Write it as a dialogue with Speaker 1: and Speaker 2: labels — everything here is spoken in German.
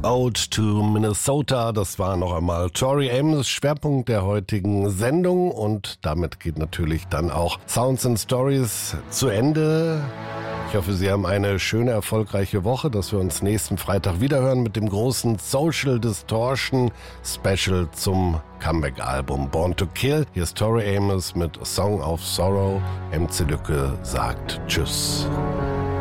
Speaker 1: Ode to Minnesota, das war noch einmal Tori Amos, Schwerpunkt der heutigen Sendung, und damit geht natürlich dann auch Sounds and Stories zu Ende. Ich hoffe, Sie haben eine schöne, erfolgreiche Woche, dass wir uns nächsten Freitag wiederhören mit dem großen Social Distortion Special zum Comeback-Album Born to Kill. Hier ist Tori Amos mit Song of Sorrow. MC Lücke sagt Tschüss.